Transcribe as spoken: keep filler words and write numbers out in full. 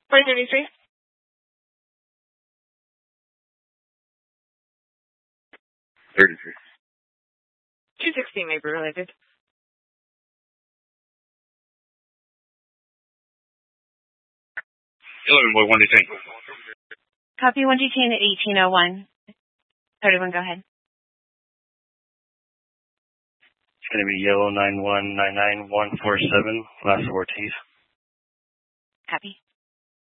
four thirty-three. thirty-three. two sixteen may be related. eleven boy, one detain. Copy one detain at eighteen oh one. thirty-one, go ahead. It's going to be yellow nine one nine nine one four seven, last Ortiz. Copy.